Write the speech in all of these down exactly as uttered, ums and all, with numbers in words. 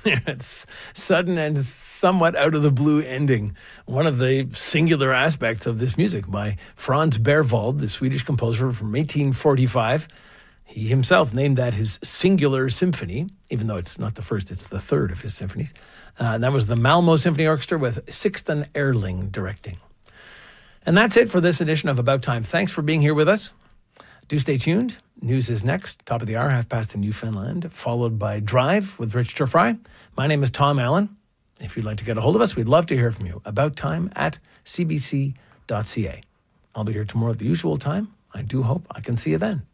It's sudden and somewhat out of the blue ending. One of the singular aspects of this music by Franz Berwald, the Swedish composer from eighteen forty-five. He himself named that his singular symphony, even though it's not the first, it's the third of his symphonies. Uh, and that was the Malmo Symphony Orchestra with Sixten Ehrling directing. And that's it for this edition of About Time. Thanks for being here with us. Do stay tuned. News is next, top of the hour, half past in Newfoundland, followed by Drive with Rich Fry. My name is Tom Allen. If you'd like to get a hold of us, we'd love to hear from you. About Time at c b c dot c a. I'll be here tomorrow at the usual time. I do hope I can see you then.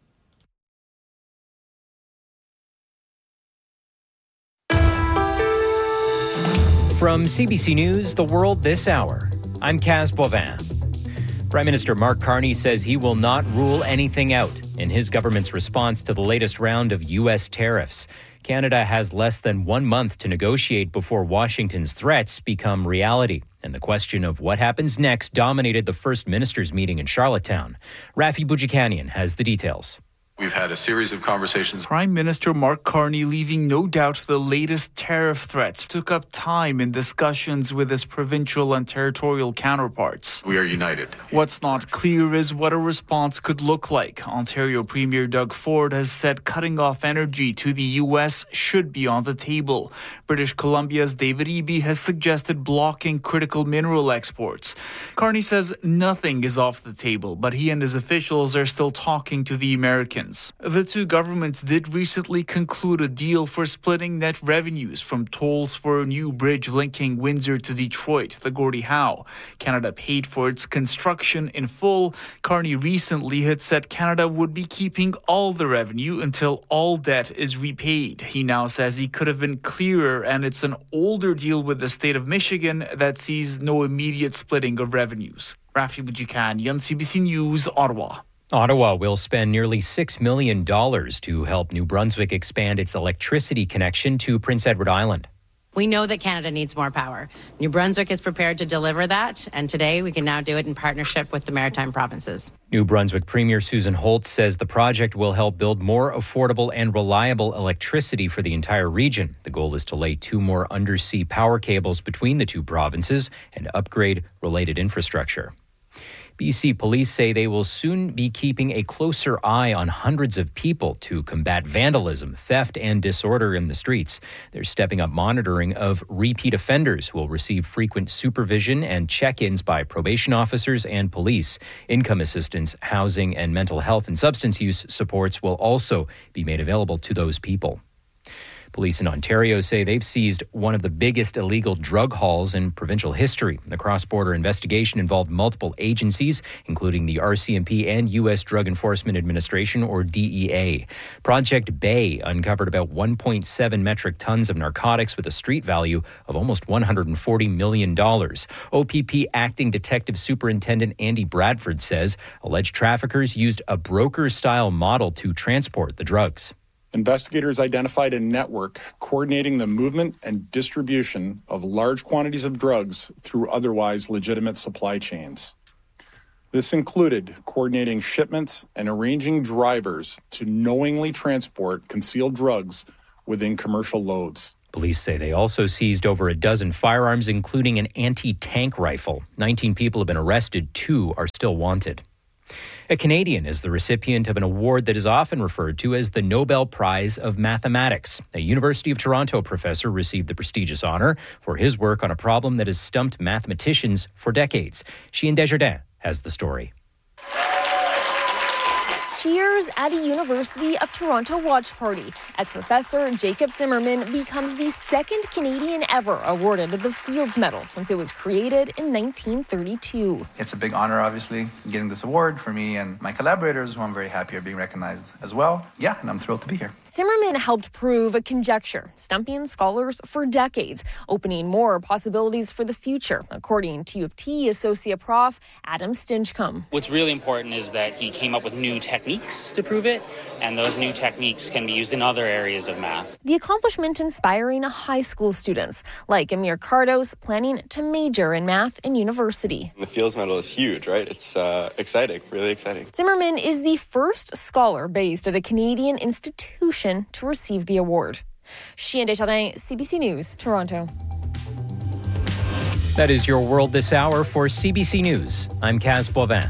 From C B C News, The World This Hour, I'm Kaz Boivin. Prime Minister Mark Carney says he will not rule anything out in his government's response to the latest round of U S tariffs. Canada has less than one month to negotiate before Washington's threats become reality. And the question of what happens next dominated the First Minister's meeting in Charlottetown. Rafi Boudjikanian has the details. We've had a series of conversations. Prime Minister Mark Carney leaving no doubt the latest tariff threats took up time in discussions with his provincial and territorial counterparts. We are united. What's not clear is what a response could look like. Ontario Premier Doug Ford has said cutting off energy to the U S should be on the table. British Columbia's David Eby has suggested blocking critical mineral exports. Carney says nothing is off the table, but he and his officials are still talking to the Americans. The two governments did recently conclude a deal for splitting net revenues from tolls for a new bridge linking Windsor to Detroit, the Gordie Howe. Canada paid for its construction in full. Carney recently had said Canada would be keeping all the revenue until all debt is repaid. He now says he could have been clearer, and it's an older deal with the state of Michigan that sees no immediate splitting of revenues. Rafi Boudjikanian, C B C News, Ottawa. Ottawa will spend nearly six million dollars to help New Brunswick expand its electricity connection to Prince Edward Island. We know that Canada needs more power. New Brunswick is prepared to deliver that, and today we can now do it in partnership with the Maritime Provinces. New Brunswick Premier Susan Holtz says the project will help build more affordable and reliable electricity for the entire region. The goal is to lay two more undersea power cables between the two provinces and upgrade related infrastructure. B C police say they will soon be keeping a closer eye on hundreds of people to combat vandalism, theft, and disorder in the streets. They're stepping up monitoring of repeat offenders who will receive frequent supervision and check-ins by probation officers and police. Income assistance, housing, and mental health and substance use supports will also be made available to those people. Police in Ontario say they've seized one of the biggest illegal drug hauls in provincial history. The cross-border investigation involved multiple agencies, including the R C M P and U S Drug Enforcement Administration, or D E A. Project Bay uncovered about one point seven metric tons of narcotics with a street value of almost one hundred forty million dollars. O P P Acting Detective Superintendent Andy Bradford says alleged traffickers used a broker-style model to transport the drugs. Investigators identified a network coordinating the movement and distribution of large quantities of drugs through otherwise legitimate supply chains. This included coordinating shipments and arranging drivers to knowingly transport concealed drugs within commercial loads. Police say they also seized over a dozen firearms, including an anti-tank rifle. nineteen people have been arrested. Two are still wanted. A Canadian is the recipient of an award that is often referred to as the Nobel Prize of Mathematics. A University of Toronto professor received the prestigious honor for his work on a problem that has stumped mathematicians for decades. Sheehan Desjardins has the story. Cheers at a University of Toronto watch party as Professor Jacob Zimmerman becomes the second Canadian ever awarded the Fields Medal since it was created in nineteen thirty-two. It's a big honor, obviously, getting this award for me and my collaborators, who I'm very happy are being recognized as well. Yeah, and I'm thrilled to be here. Zimmerman helped prove a conjecture, stumping scholars for decades, opening more possibilities for the future, according to U of T Associate Prof Adam Stinchcomb. What's really important is that he came up with new techniques to prove it, and those new techniques can be used in other areas of math. The accomplishment inspiring high school students, like Amir Cardos, planning to major in math in university. The Fields Medal is huge, right? It's uh, exciting, really exciting. Zimmerman is the first scholar based at a Canadian institution to receive the award. Chien Desjardins, C B C News, Toronto. That is your world this hour for C B C News. I'm Kaz Boivin.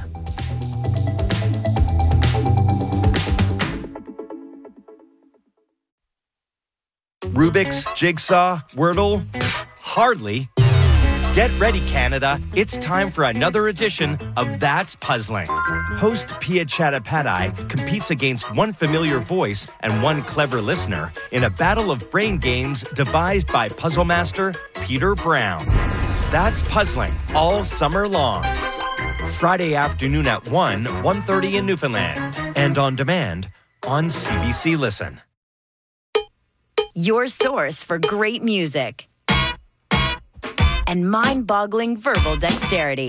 Rubik's, Jigsaw, Wordle? Pfft, hardly. Get ready, Canada. It's time for another edition of That's Puzzling. Host Pia Chattopadhyay competes against one familiar voice and one clever listener in a battle of brain games devised by puzzle master Peter Brown. That's Puzzling all summer long. Friday afternoon at one, one thirty in Newfoundland. And on demand on C B C Listen. Your source for great music and mind-boggling verbal dexterity.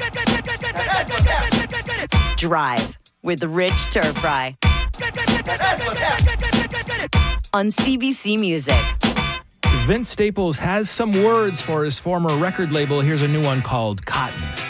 Drive with Rich Turfry on C B C Music. Vince Staples has some words for his former record label. Here's a new one called Cotton.